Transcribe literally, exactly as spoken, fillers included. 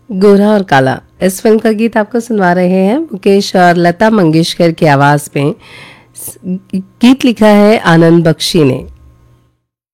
गोरा और काला इस फिल्म का गीत आपको सुनवा रहे हैं मुकेश और लता मंगेशकर की आवाज में। गीत लिखा है आनंद बख्शी ने।